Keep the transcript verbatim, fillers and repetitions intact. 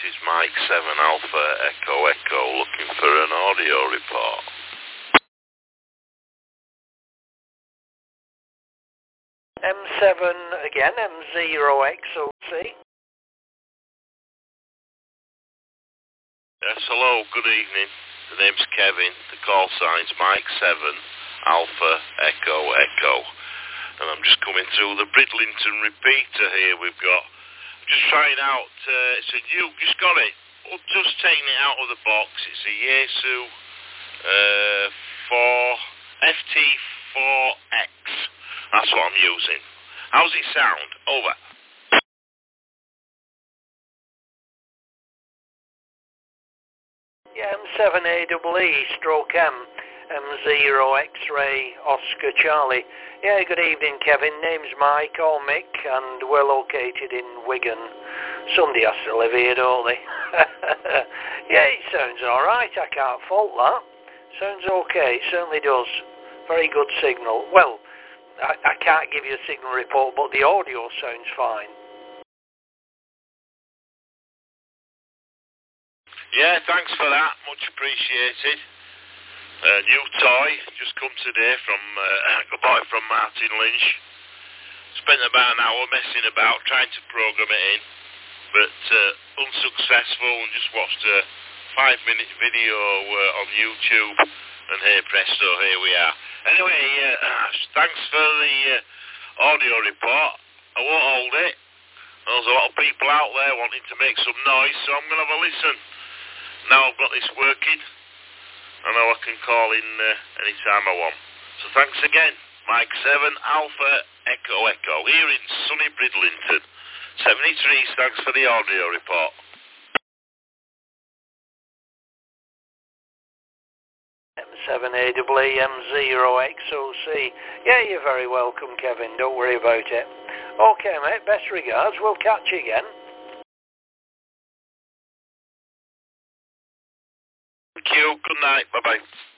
is Mike seven Alpha Echo Echo looking for an audio report. M seven again, M zero X O C. Yes, hello, good evening. The name's Kevin. The call sign's Mike seven Alpha Echo Echo. And I'm just coming through the Bridlington repeater here. We've got, just trying out, uh, it's a new, just got it. Well, just taking it out of the box. It's a Yaesu uh, four, F T four X. That's what I'm using. How's it sound? Over. Yeah, M seven A E E stroke M, M zero X-ray Oscar Charlie. Yeah, good evening, Kevin. Name's Mike or Mick, and we're located in Wigan. Somebody has to live here, don't they? Yeah, it sounds alright. I can't fault that. Sounds okay. It certainly does. Very good signal. Well, I, I can't give you a signal report, but the audio sounds fine. Yeah, thanks for that. Much appreciated. Uh, new toy, just come today from, uh, I bought it from Martin Lynch. Spent about an hour messing about, trying to program it in, but uh, unsuccessful, and just watched a five minute video uh, on YouTube, and hey presto, here we are. Anyway, uh, thanks for the uh, audio report. I won't hold it. There's a lot of people out there wanting to make some noise, so I'm going to have a listen. Now I've got this working, I know I can call in uh, any time I want. So thanks again, Mike seven Alpha Echo Echo, here in sunny Bridlington. seventy-three, thanks for the audio report. M seven A E E M zero X O C. Yeah, you're very welcome, Kevin. Don't worry about it. Okay, mate, best regards. We'll catch you again. Thank you. Good night. Bye-bye.